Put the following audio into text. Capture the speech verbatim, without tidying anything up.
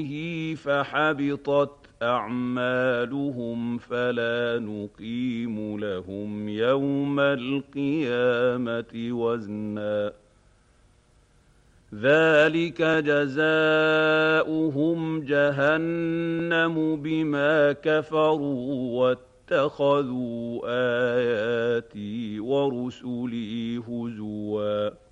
فحبطت أعمالهم فلا نقيم لهم يوم القيامة وزنا ذلك جزاؤهم جهنم بما كفروا واتخذوا آياتي ورسلي هزوا